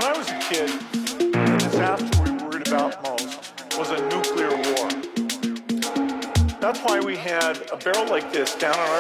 When I was a kid, the disaster we worried about most was a nuclear war. That's why we had a barrel like this down on our